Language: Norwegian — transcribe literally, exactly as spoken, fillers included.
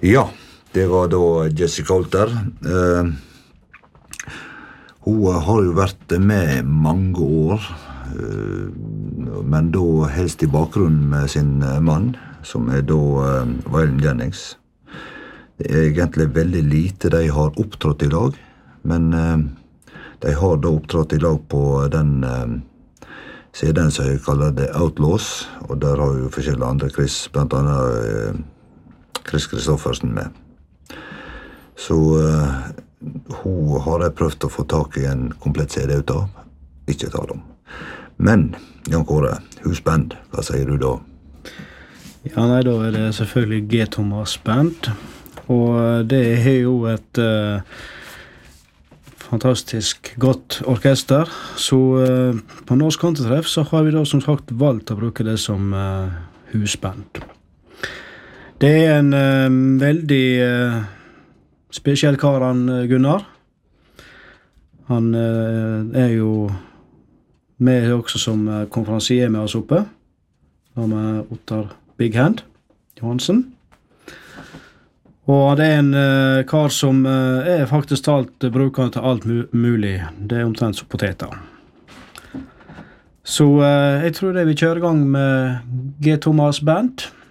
Ja, det var da Jessie Coulter. Uh, hun har jo vært med mange år, uh, men da helst i bakgrunnen med sin mann, som er da uh, Waylon Jennings. Det er egentlig veldig lite de har opptrådt i lag, men uh, de har da opptrådt i lag på den uh, C D-en som jeg kaller det Outlaws, og der har jo forskjellige andre Chris, blant annet uh, Chris Kristoffersen med. Så uh, hun har jeg prøvd å få tak i en komplett C D ut av. Ikke ta dem. Men, Jan Kåre, husband, hva sier du da? Ja, nei, da er det selvfølgelig G. Thomas Band. Og det er jo et uh, fantastisk godt orkester. Så uh, på Norsk Countrytreff så har vi da som sagt valgt å bruke det som uh, husband. Det er en uh, veldig uh, spesiell kar, han Gunnar. Han uh, er jo med også som uh, konferansier med oss oppe. Da med Ottar Big Hand Johansen. Og det er en uh, kar som uh, er faktisk talt uh, bruker til alt mu mulig. Det er omtrent som poteter. Så uh, jeg tror det vi kjører i gang med G. Thomas Band.